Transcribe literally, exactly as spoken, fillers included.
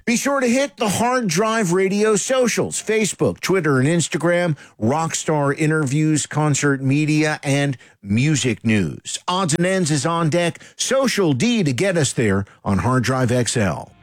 Be sure to hit the Hard Drive Radio socials, Facebook, Twitter, and Instagram, Rockstar interviews, concert media, and music news. Odds and Ends is on deck. Social D to get us there on Hard Drive X L.